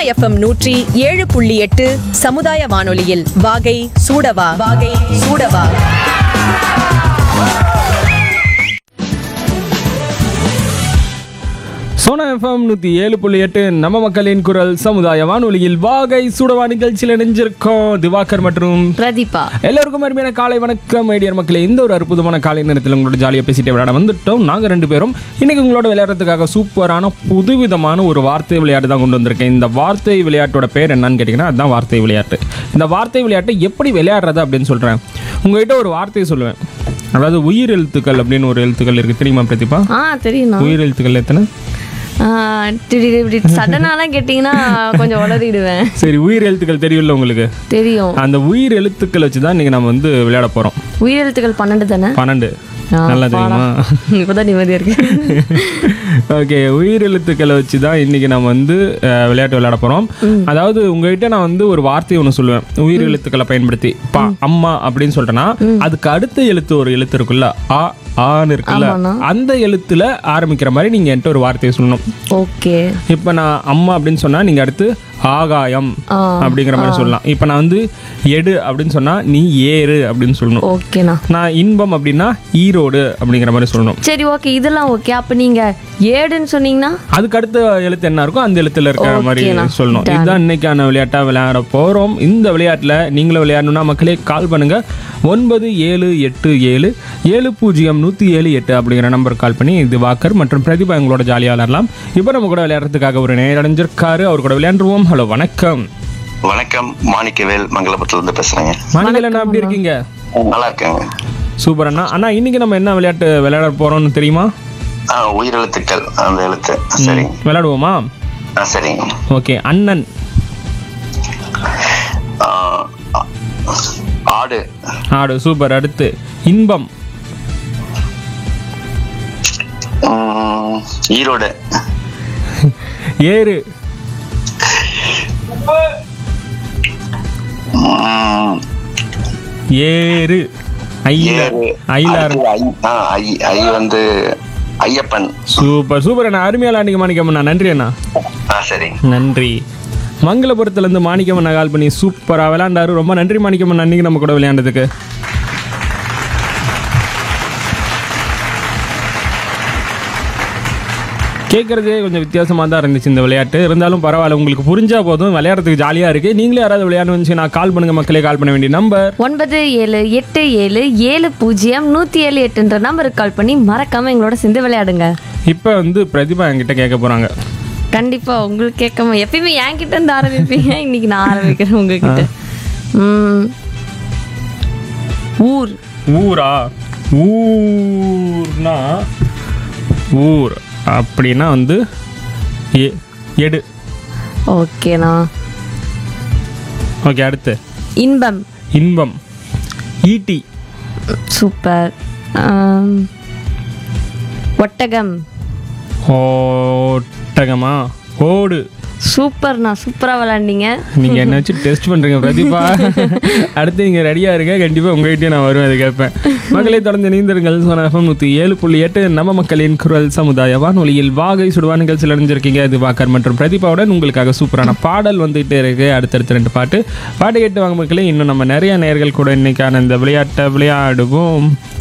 FM 107.8 சமுதாய வானொலியில் வாகை சூடவா. சோனா எஃப்எம் 107.8 நம்ம மக்களின் குரல் சமுதாய வானொலியில் வாகை சூடவா நிகழ்ச்சியில் இணைஞ்சிருக்கோம் திவாகர் மற்றும் பிரதீபா. எல்லாருக்கும் அருமையான காலை வணக்கம் ஐடியர் மக்களே. இந்த ஒரு அற்புதமான காலை நேரத்தில் உங்களோட ஜாலியாக பேசிட்டு விளையாட வந்துட்டோம். நாங்கள் 2 பேரும் இன்னைக்கு உங்களோட விளையாடுறதுக்காக சூப்பரான புதுவிதமான ஒரு வார்த்தை விளையாட்டு தான் கொண்டு வந்திருக்கேன். இந்த வார்த்தை விளையாட்டோட பேர் என்னன்னு கேட்டிங்கன்னா அதுதான் வார்த்தை விளையாட்டு. இந்த வார்த்தை விளையாட்டை எப்படி விளையாடுறது அப்படின்னு சொல்கிறேன். உங்ககிட்ட ஒரு வார்த்தையை சொல்லுவேன். அதாவது உயிர் எழுத்துக்கள் அப்படின்னு ஒரு எழுத்துக்கள் இருக்குது, தெரியுமா பிரதீபா? தெரியும். உயிர் எழுத்துக்கள் எத்தனை? சடனாலாம் கேட்டீங்கன்னா கொஞ்சம் உளறிடுவேன். சரி, உயிர் எழுத்துக்கள் தெரியும்ல உங்களுக்கு? தெரியும். அந்த உயிர் எழுத்துக்கள் வச்சு தான் இன்னைக்கு நம்ம வந்து விளையாட போறோம். உயிர் எழுத்துக்கள் 12 தானே? 12. நல்லா தெரியுமா? இப்பதான் நிம்மதியா இருக்கு. ஓகே, உயிர் எழுத்துக்களை வச்சு தான் இன்னைக்கு நம்ம வந்து விளையாட்டு விளையாட போறோம். அதாவது உங்ககிட்ட நான் வந்து ஒரு வார்த்தை ஒன்று சொல்லுவேன் உயிர் எழுத்துக்களை பயன்படுத்தி. அம்மா அப்படின்னு சொல்லிட்டேன்னா அதுக்கு அடுத்த எழுத்து ஒரு எழுத்து இருக்குல்ல, ஆ ஆன்னு இருக்குல்ல, அந்த எழுத்துல ஆரம்பிக்கிற மாதிரி நீங்க என்கிட்ட ஒரு வார்த்தையை சொல்லணும். ஓகே. இப்ப நான் அம்மா அப்படின்னு சொன்னா நீங்க அடுத்து ஆகாயம் அப்படிங்கிற மாதிரி சொல்லலாம். இப்ப நான் வந்து எடு அப்படின்னு சொன்னா நீ ஏறு அப்படின்னு சொல்லணும். ஓகேண்ணா. நான் இன்பம் அப்படின்னா ஈரோடு அப்படிங்கிற மாதிரி சொல்லணும். சரி, ஓகே, இதெல்லாம் ஓகே. அப்ப நீங்க ஏடுன்னு சொன்னீங்கன்னா அதுக்கு அடுத்த எழுத்து என்ன இருக்கும் அந்த எழுத்துல இருக்கிற மாதிரி சொல்லணும். இதுதான் இன்னைக்கான விளையாட்டா விளையாட போறோம். இந்த விளையாட்டுல நீங்களும் விளையாடணும்னா மக்களே கால் பண்ணுங்க 9787700178 அப்படிங்கிற நம்பர் கால் பண்ணி திவாகர் மற்றும் பிரதிபா எங்களோட ஜாலியாக விளையாடலாம். இப்போ நம்ம கூட விளையாடுறதுக்காக ஒரு நேர் அடைஞ்சிருக்காரு. அவர் கூட விளையாண்டுருவோம். ஹலோ, வணக்கம். வணக்கம், மாணிக்கவேல் மங்களபுரத்துல இருந்து பேசுறேங்க. மாணிக்கவேல் அண்ணா, எப்படி இருக்கீங்க? நல்லா இருக்கேங்க. சூப்பர் அண்ணா. அண்ணா, இன்னைக்கு நம்ம என்ன விளையாட்டு விளையாட போறோம்னு தெரியுமா? உயிரெழுத்துக்கள், அந்த எழுத்து. சரி, விளையாடுவோமா? சரிங்க. ஓகே. அண்ணன். ஆடு. ஆடு, சூப்பர். அடுத்து இன்பம். ஈரோடு. ஏறு. ஏறு. வந்து ஐயப்பன். சூப்பர் சூப்பர் அண்ணா, அருமையால அன்னைக்கு மாணிக்கம்மண்ணா. நன்றி அண்ணா. சரி, நன்றி. மங்களபுரத்துலேருந்து மாணிக்கம்மண்ணா கால் பண்ணி சூப்பராக விளையாண்டாரு. ரொம்ப நன்றி மாணிக்கம்மண்ணா அன்னைக்கு நம்ம கூட விளையாண்டதுக்கு. கேட்குறதே கொஞ்சம் வித்தியாசமாக தான் இருந்துச்சு இந்த விளையாட்டு. இருந்தாலும் பரவாயில்ல, உங்களுக்கு புரிஞ்சா போதும், விளையாடுறதுக்கு ஜாலியாக இருக்குது. நீங்களே யாராவது விளையாடணும்னு நான் கால் பண்ணுங்கள் மக்களே. கால் பண்ண வேண்டிய நம்பர் 9787700178 நம்பருக்கு கால் பண்ணி மறக்காமல் எங்களோட சேர்ந்து விளையாடுங்க. இப்போ வந்து பிரதிபா என்கிட்ட கேட்க போகிறாங்க. கண்டிப்பாக உங்களுக்கு கேட்காம எப்பயுமே என்கிட்ட இருந்து ஆரம்பிப்பீங்க. இன்னைக்கு நான் ஆரம்பிக்கிறேன் உங்ககிட்ட. ஊர். ஊரா? ஊர்னா ஊர் அப்படின்னா வந்து எடு. ஓகேண்ணா. ஓகே. அடுத்து இன்பம். இன்பம். ஈட்டி. சூப்பர். ஒட்டகம். ஒட்டகமா? ஓடு. சூப்பர்ண்ணா, சூப்பராக விளாண்டிங்க. நீங்கள் என்ன வச்சு டெஸ்ட் பண்ணுறீங்க பிரதீபா. அடுத்து நீங்கள் ரெடியாக இருங்க, கண்டிப்பாக உங்கள்கிட்டயே நான் வருவேன், அதை கேட்பேன். மக்களை தொடர்ந்து இணைந்திருங்கள். சோனா எஃப்எம் 107.8 நம்ம மக்களின் குரல் சமுதாய வானொலியில் வாகை சுடுவா நிகழ்ச்சியில் அடைஞ்சிருக்கீங்க. திவாகர் மற்றும் பிரதீபாவுடன் உங்களுக்காக சூப்பரான பாடல் வந்துகிட்டே இருக்கு. அடுத்தடுத்து 2 பாட்டு கேட்டு வாங்க மக்களே. இன்னும் நம்ம நிறைய நேயர்கள் கூட இன்னைக்கான இந்த விளையாட்டை விளையாடுவோம்.